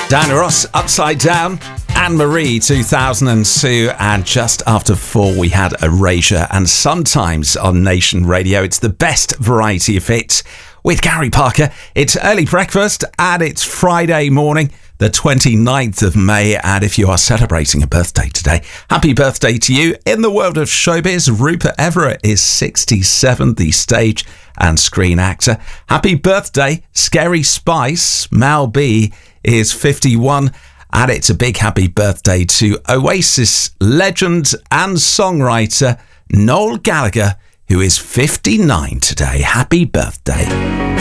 Diana Ross, Upside Down, Anne-Marie, 2002, and just after 4 we had Erasure, and sometimes on Nation Radio it's the best variety of hits with Gary Parker. It's early breakfast and it's Friday morning, the 29th of May, and if you are celebrating a birthday today, happy birthday to you. In the world of showbiz, Rupert Everett is 67, the stage and screen actor. Happy birthday, Scary Spice. Mal B is 51, and it's a big happy birthday to Oasis legend and songwriter Noel Gallagher, who is 59 today. Happy birthday.